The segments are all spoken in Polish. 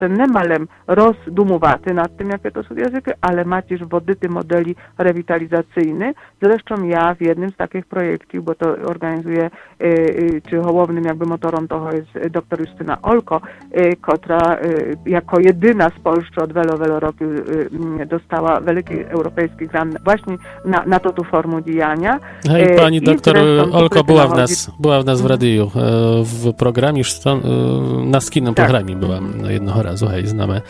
nemalem rozdumувати nад tym, jakie to są języki, ale maciż wodyty modeli rewitalizacyjny. Zresztą ja w jednym z takich projektów, bo to organizuje czy hołownym jakby motorem toho jest dr Justyna Olko, która jako jedyna z Polski od wielu roku dostała wielki europejski grant właśnie na to tu formę działania. I pani doktor Olko była w nas w radiu, w programie, na skinnym programie byłam jednego razu, hej, znamy.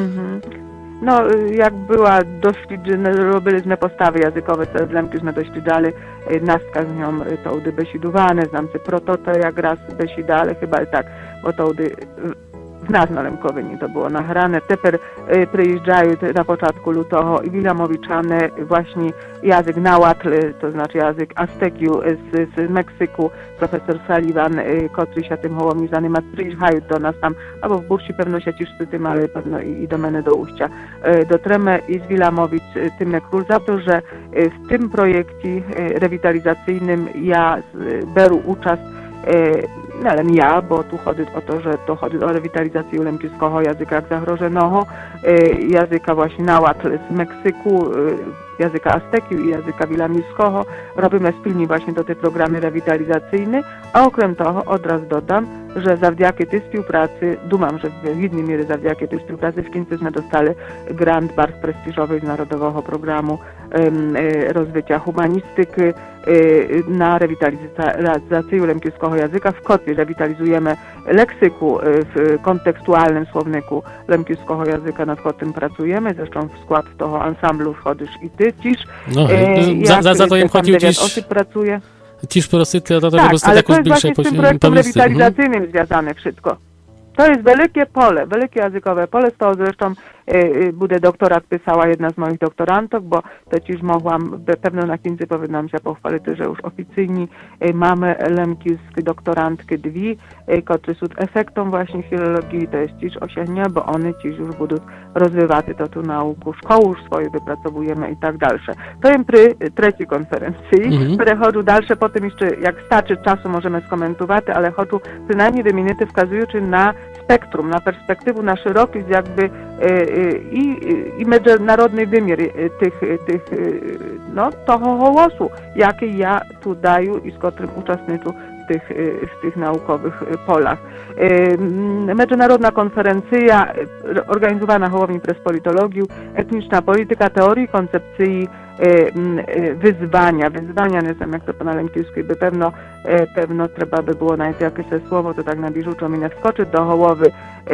No, jak była robiliśmy postawy językowe, to dlemkiśmy doświadczali nastka z nią, to udy besidowane, znam się prototo, jak raz besidale, chyba tak, bo to udy w nas na Lemkowyni to było nagrane. Teper przyjeżdżają na początku lutego i Wilamowiczane właśnie język Nahuatl, to znaczy język Aztekiu z Meksyku. Profesor Sullivan, który się tym hołowni zajmuje, przyjeżdżają do nas tam, albo w Bursi pewno się ciszy tym, ale pewno i do mnie do Uścia. Dotremy i z Wilamowic tym król za to, że w tym projekcie rewitalizacyjnym ja biorę uczest. No ale nie ja, bo tu chodzi o to, że to chodzi o rewitalizację lemkowskiego języka jak zagrożonego, języka właśnie Nahuatl z Meksyku, języka Aztekiu i języka wilamskiego. Robimy wspólnie właśnie do tej programy rewitalizacyjne, a okrem toho od razu dodam, że zawdzięki tej współpracy, dumam, że w jednej mierze zawdzięki tej współpracy w końcu dostali grant bardzo prestiżowy z Narodowego Programu Rozwycia Humanistyki na rewitalizację lemkowskiego języka. W Kotwie rewitalizujemy leksyku w kontekstualnym słowniku lemkowskiego języka, nad którym pracujemy. Zresztą w skład tego ansamblu wchodzisz i ty cisz. No, za to im chodził dziś. Osób pracuje. Cisz prostytucja, to tak, ale to jest właśnie z tym projektem rewitalizacyjnym związane wszystko. To jest wielkie pole, wielkie językowe pole, z toho zresztą bude doktorat pisała jedna z moich doktorantok, bo to dziś mogłam, pewno na końcu powinnam się pochwalić, że już oficjalnie mamy lemkowskie doktorantki dwie, które są efektem właśnie filologii, to jest dziś osiągnie, bo one dziś już będą rozwijać to tu nauku, szkoły już swoje wypracowujemy i tak dalsze. To jest przy trzeciej konferencji, przechodzę dalsze, potem jeszcze jak starczy czasu możemy skomentować, ale chodzę przynajmniej 2 minuty wskazując na spektrum, na perspektywę, na szeroki jakby i międzynarodny wymiar toho głosu, jaki ja tu daję i z którym uczestniczę w tych naukowych polach. Międzynarodna konferencja organizowana hołowni przez politologię, etniczna polityka teorii, koncepcji wyzwania, nie wiem jak to po lemkowskiej by pewno trzeba by było znaleźć jakieś słowo, to tak na bieżąco mi nie wskoczy do głowy.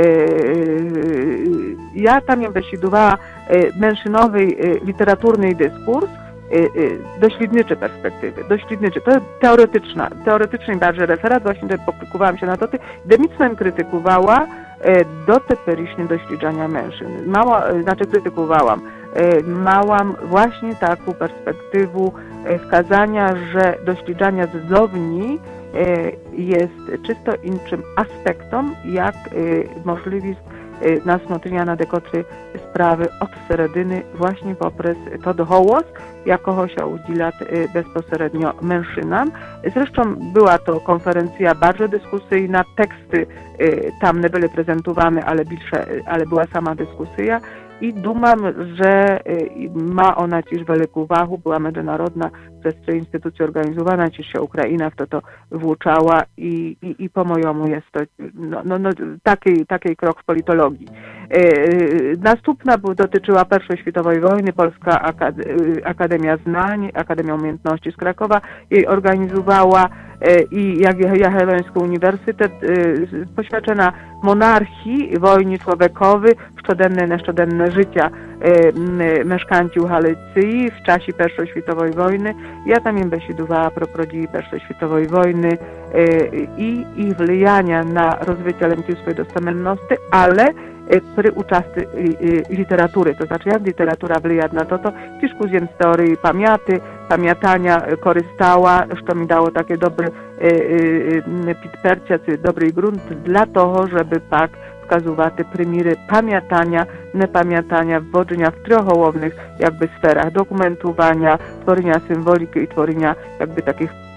Ja tam ją wysidowała mężczyznowy literatury dyskurs, doświadczej perspektywy, to jest teoretyczny bardziej referat, właśnie poklikowałam się na to, demicnem krytykowała do teperycznie doświadczenia mężczyzn. Krytykowałam. Małam właśnie taką perspektywę wskazania, że doświadczenia zowni jest czysto innym aspektem, jak możliwe nasmotrzenia na dekotry sprawy od seredy właśnie poprzez to głos, jakoho się udziela bezpośrednio mężczyznom. Zresztą była to konferencja bardzo dyskusyjna, teksty tam nie były prezentowane, ale była sama dyskusja i dumam, że ma ona też wielką wagę, była międzynarodna przez 3 instytucje organizowana, też się Ukraina w to włączała i po mojemu jest to taki krok w politologii. Następna dotyczyła I światowej wojny, Polska Akademia Znań, Akademia Umiejętności z Krakowa jej organizowała i Jagielloński Uniwersytet poświęcona monarchii, wojnie człowiekowej, szczodenne życia mieszkańców Galicji w czasie I światowej wojny. Ja tam im besidowała proprodi I światowej wojny i ich wpływania na rozwicie lemkowskiej dostępności, ale przy uczasty literatury, to znaczy jak literatura wpływa na to, też później z teorii pamiętania korzystała, co mi dało takie dobre podparcie, dobry grunt dla toho, żeby pak wskazywać primiery pamiętania, niepamiętania, wwodzenia w 3 głównych jakby sferach dokumentowania, tworzenia symboliki i tworzenia jakby takich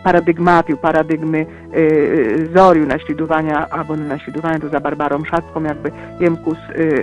paradygmy Zoriu naśladowania, albo naśladowania to za Barbarą Szacką, jakby Jemkus